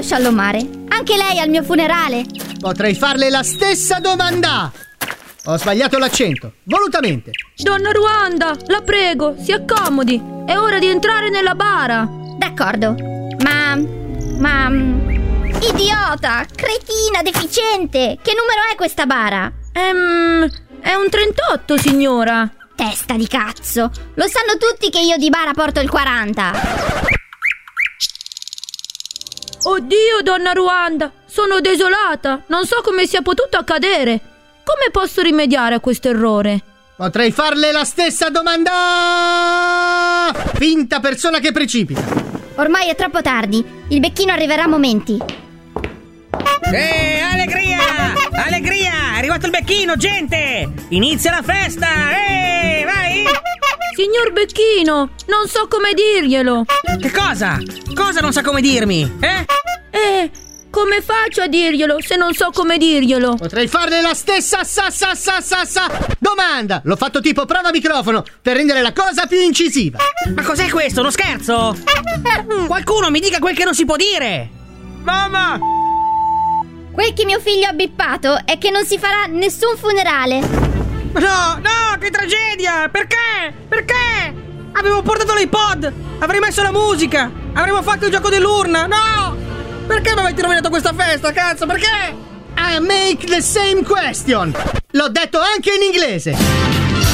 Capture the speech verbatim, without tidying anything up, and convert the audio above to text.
sciallomare? Anche lei al mio funerale? Potrei farle la stessa domanda. Ho sbagliato l'accento, volutamente. Donna Ruanda, la prego, si accomodi. È ora di entrare nella bara. D'accordo, ma... ma... idiota, cretina, deficiente. Che numero è questa bara? Ehm... È un trentotto, signora. Testa di cazzo. Lo sanno tutti che io di bara porto il quaranta. Oddio, donna Ruanda, sono desolata. Non so come sia potuto accadere. Come posso rimediare a questo errore? Potrei farle la stessa domanda. Finta persona che precipita. Ormai è troppo tardi. Il becchino arriverà a momenti. Eh, allegria! Allegria! È arrivato il becchino, gente! Inizia la festa! Eh, vai! Signor Becchino, non so come dirglielo. Che cosa? Cosa non sa come dirmi? Eh? Eh, come faccio a dirglielo se non so come dirglielo? Potrei farle la stessa sa sa sa sa sa domanda. L'ho fatto tipo prova microfono per rendere la cosa più incisiva. Ma cos'è questo? Uno scherzo? Qualcuno mi dica quel che non si può dire! Mamma! Quel che mio figlio ha bippato è che non si farà nessun funerale. No, no, che tragedia! Perché? Perché? Avevo portato l'iPod! Avrei messo la musica! Avremmo fatto il gioco dell'urna! No! Perché mi avete rovinato questa festa, cazzo? Perché? I make the same question. L'ho detto anche in inglese.